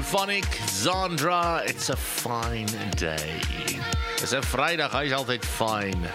Symphonic, Zandra, it's a fine day. Dis 'n Vrydag, hy is altyd fyn.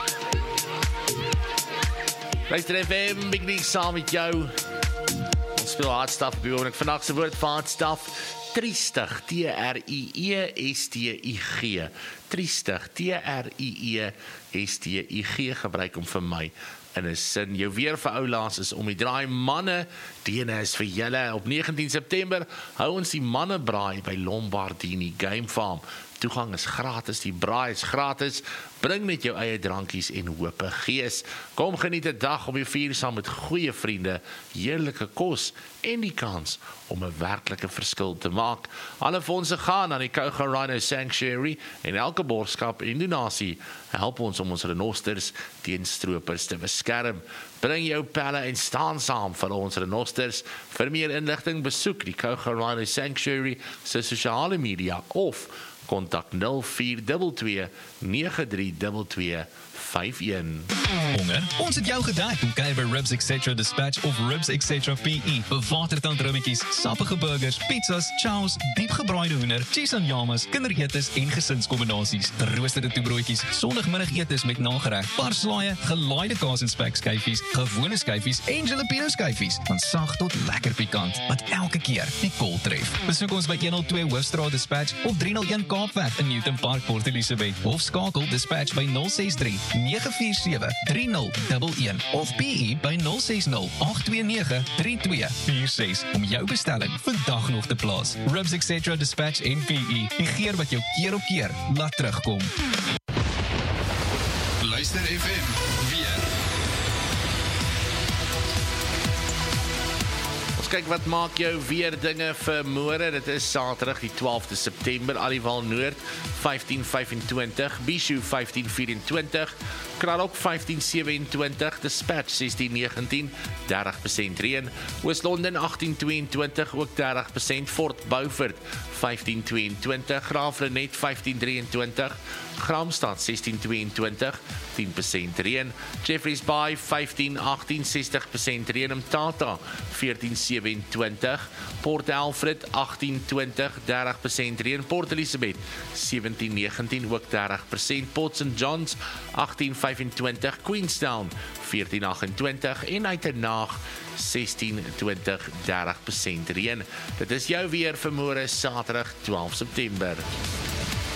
Luister FM, Big Nick saam met jou. Ons speel hardstaf op die oomblik. Vandag se woord vir hardstaf, triestig, T-R-I-E-S-T-I-G. Triestig, T-R-I-E-S-T-I-G, gebruik hom vir my in 'n sin. Jou weer vir oulaas is om die draai manne, die ene is vir julle. Op 19 September hou ons die mannebraai by Lombardini Game Farm. Toegang is gratis, die braai is gratis. Bring net jou eie drankies en hope gees. Kom geniet 'n dag om die vier saam met goeie vriende, heerlike kos en die kans om 'n werklike verskil te maak. Alle fondse gaan aan die Kouga Rhino Sanctuary en elke borgskap en donasie help ons om ons renosters teen stroopers te beskerm. Bring jou pelle en staan saam vir ons renosters. Vir meer inligting besoek die Kouga Rhino Sanctuary se sosiale media of kontak 0422 932251. Honger? Ons het jou gedek. Kom kuier by Ribs Etc. Dispatch of Ribs Etc. PE. Bewatertand rummetjies, sappige burgers, pizzas, chows, diepgebraaide hoender, cheese en yamas, kinderetes en gesinskombinasies, geroosterde toebroodjies, sondagmiddagetes met nagereg, parslaaie, gelaaide kaas en spekskyfies, gewone skyfies en jalapeno skyfies, van sag tot lekker pikant, wat elke keer die kol tref. Besoek ons by 102 Hoofstraat Dispatch of 301 Kaapweg in Newton Park, Port Elizabeth, of skakel Dispatch by 063 947 3011 of PE by 060 829 3246 om jou bestelling vandag nog te plaas. Ribs Etc. Dispatch en PE, die geur wat jou keer op keer laat terugkom. Luister FM weer. Kyk wat maak jou weer dinge vir môre. Dit is Saterdag die 12de September. Aliwal Noord 1525, Bishu 1524, Kralok 1527, Dispatch 1619, 30% reën. Oos-London 1822, ook 30%. Fort Beaufort 1522, Graafrenet 1523, Gramstad 1622, 10% reën. Jeffreys Bay 1518, 60% reën. Mtata 1427, Port Alfred 1820, 30% reën. Port Elizabeth 1719, ook 30%. Port St. John's 1825, Queenstown 1428 en Uitenhaag 1620, 30% reën. Dit is jou weer vir môre Saterdag 12 September.